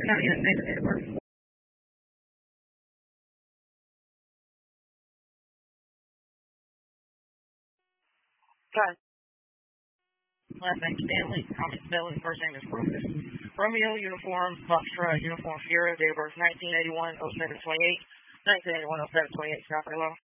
County, name and date of birth. Time. Last name Stanley, common spelling, first name is Rufus. Romeo, uniform, Foxtrot, uniform, Sierra, date of birth 1981-07-28, 1981-07-28, South Carolina.